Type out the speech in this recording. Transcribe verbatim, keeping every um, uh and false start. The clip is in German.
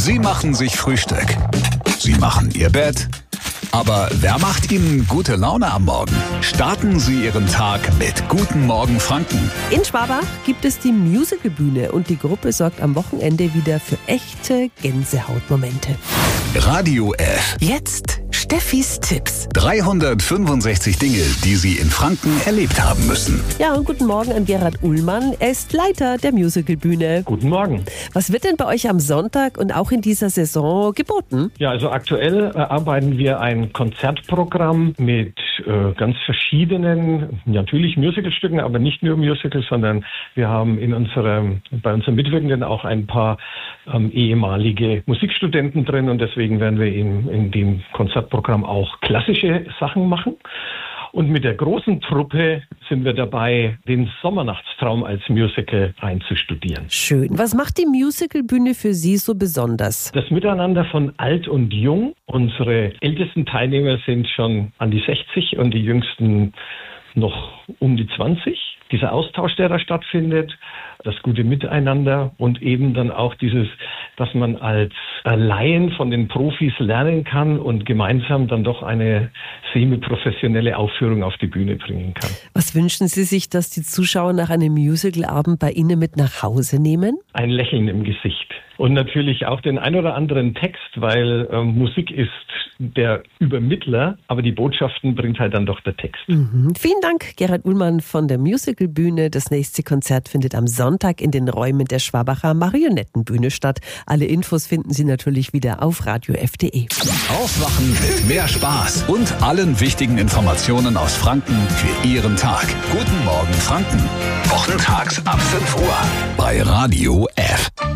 Sie machen sich Frühstück. Sie machen Ihr Bett. Aber wer macht Ihnen gute Laune am Morgen? Starten Sie Ihren Tag mit Guten Morgen Franken. In Schwabach gibt es die Musicalbühne und die Gruppe sorgt am Wochenende wieder für echte Gänsehautmomente. Radio F. Jetzt Steffis Tipps. dreihundertfünfundsechzig Dinge, die Sie in Franken erlebt haben müssen. Ja, und guten Morgen an Gerhard Ullmann. Er ist Leiter der Musicalbühne. Guten Morgen. Was wird denn bei euch am Sonntag und auch in dieser Saison geboten? Ja, also aktuell erarbeiten wir ein Konzertprogramm mit äh, ganz verschiedenen, natürlich Musicalstücken, aber nicht nur Musicals, sondern wir haben in unserem, bei unseren Mitwirkenden auch ein paar ähm, ehemalige Musikstudenten drin und deswegen werden wir in, in dem Konzertprogramm auch klassische Sachen machen. Und mit der großen Truppe sind wir dabei, den Sommernachtstraum als Musical einzustudieren. Schön. Was macht die Musicalbühne für Sie so besonders? Das Miteinander von alt und jung. Unsere ältesten Teilnehmer sind schon an die sechzig und die jüngsten noch um die zwanzig. Dieser Austausch, der da stattfindet, das gute Miteinander und eben dann auch dieses, dass man als Laien von den Profis lernen kann und gemeinsam dann doch eine semi-professionelle Aufführung auf die Bühne bringen kann. Was wünschen Sie sich, dass die Zuschauer nach einem Musicalabend bei Ihnen mit nach Hause nehmen? Ein Lächeln im Gesicht. Und natürlich auch den ein oder anderen Text, weil äh, Musik ist der Übermittler, aber die Botschaften bringt halt dann doch der Text. Mhm. Vielen Dank, Gerhard Ullmann von der Musicalbühne. Das nächste Konzert findet am Sonntag in den Räumen der Schwabacher Marionettenbühne statt. Alle Infos finden Sie natürlich wieder auf radio f punkt de. Aufwachen mit mehr Spaß und allen wichtigen Informationen aus Franken für Ihren Tag. Guten Morgen Franken. Wochentags ab fünf Uhr bei Radio F.